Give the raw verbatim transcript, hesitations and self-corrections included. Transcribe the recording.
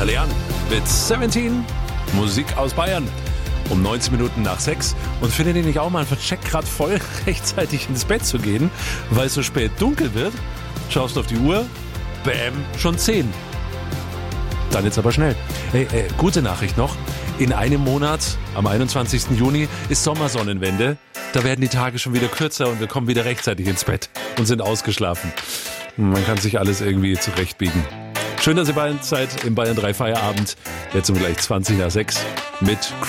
Balean mit siebzehn, Musik aus Bayern. Um neunzehn Minuten nach sechs. Und findet ihr nicht auch mal ein Vercheck gerade voll rechtzeitig ins Bett zu gehen, weil es so spät dunkel wird? Schaust auf die Uhr, bäm, schon zehn. Dann jetzt aber schnell. Hey, äh, gute Nachricht noch. In einem Monat, am einundzwanzigsten Juni, ist Sommersonnenwende. Da werden die Tage schon wieder kürzer und wir kommen wieder rechtzeitig ins Bett und sind ausgeschlafen. Man kann sich alles irgendwie zurechtbiegen. Schön, dass ihr bei uns seid im Bayern drei Feierabend. Jetzt um gleich zwanzig nach sechs mit